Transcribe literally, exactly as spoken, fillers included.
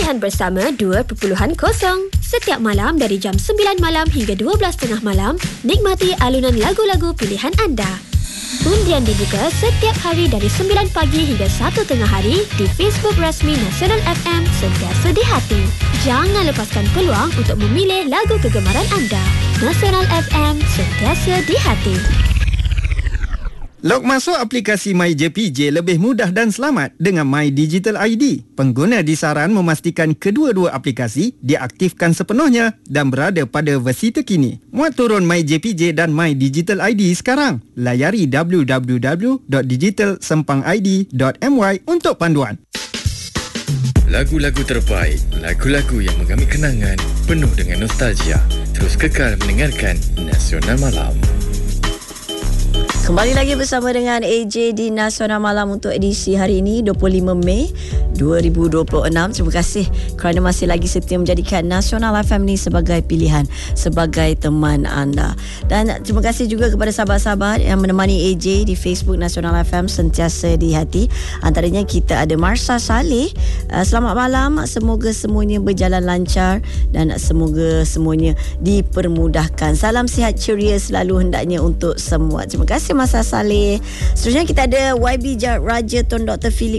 Pilihan Bersama dua titik kosong. Setiap malam dari jam sembilan malam hingga dua belas tiga puluh malam, nikmati alunan lagu-lagu pilihan anda. Undian dibuka setiap hari dari sembilan pagi hingga satu tengah hari di Facebook rasmi Nasional F M, sentiasa di hati. Jangan lepaskan peluang untuk memilih lagu kegemaran anda. Nasional F M, sentiasa di hati. Log masuk aplikasi MyJPJ lebih mudah dan selamat dengan My Digital I D. Pengguna disaran memastikan kedua-dua aplikasi diaktifkan sepenuhnya dan berada pada versi terkini. Muat turun MyJPJ dan My Digital I D sekarang. Layari w w w dot digital sempang i d dot m y untuk panduan. Lagu-lagu terbaik, lagu-lagu yang mengambil kenangan, penuh dengan nostalgia. Terus kekal mendengarkan Nasional Malam. Kembali lagi bersama dengan A J di Nasional Malam untuk edisi hari ini dua puluh lima Mei dua ribu dua puluh enam. Terima kasih kerana masih lagi setia menjadikan Nasional F M ni sebagai pilihan, sebagai teman anda. Dan terima kasih juga kepada sahabat-sahabat yang menemani A J di Facebook Nasional F M, sentiasa di hati. Antaranya kita ada Marsha Saleh. Selamat malam, semoga semuanya berjalan lancar dan semoga semuanya dipermudahkan. Salam sihat ceria selalu hendaknya untuk semua. Terima kasih Masa Saleh. Seterusnya kita ada Y B Raja Tun Doktor Philip